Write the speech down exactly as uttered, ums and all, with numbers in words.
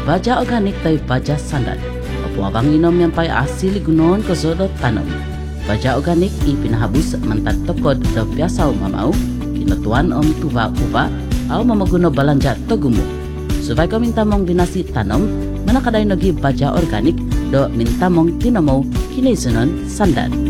baja organik tay baja sandat. Papuabang inom yang pay asili gunon ko so do tanom. Baja organik i pinahabus mantat tokod do piasaw mamau, kinatuan om tuba uba, au mamaguno balanja togumu. Supaya kau minta mong binasi tanom, mana kadai nogi baja organik do minta mong tinamo kinisunon sandat.